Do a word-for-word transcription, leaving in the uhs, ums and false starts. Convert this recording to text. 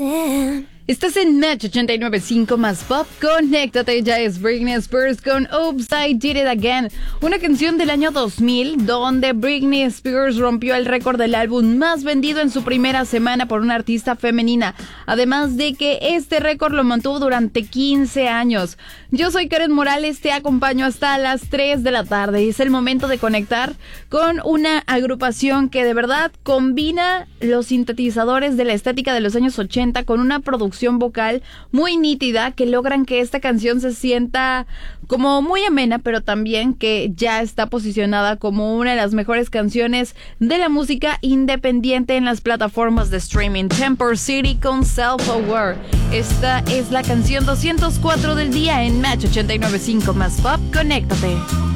understand. Estás en Match ochenta y nueve punto cinco más Pop. Conéctate, ya es Britney Spears con Oops, I Did It Again, una canción del año dos mil donde Britney Spears rompió el récord del álbum más vendido en su primera semana por una artista femenina, además de que este récord lo mantuvo durante quince años. Yo soy Karen Morales, te acompaño hasta las tres de la tarde y es el momento de conectar con una agrupación que de verdad combina los sintetizadores de la estética de los años ochenta con una producción vocal muy nítida que logran que esta canción se sienta como muy amena, pero también que ya está posicionada como una de las mejores canciones de la música independiente en las plataformas de streaming. Temper City con Self Aware. Esta es la canción doscientos cuatro del día en Match ochenta y nueve punto cinco más Pop. Conéctate.